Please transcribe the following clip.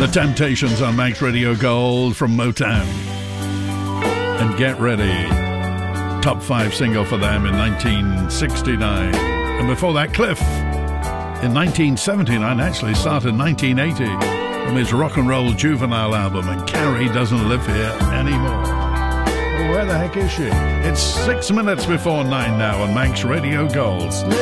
The Temptations on Manx Radio Gold from Motown. And Get Ready. Top 5 single for them in 1969. And before that, Cliff in 1979, actually started 1980 from his Rock and Roll Juvenile album, and Carrie Doesn't Live Here Anymore. Well, where the heck is she? It's 6 minutes before 9 now on Manx Radio Gold.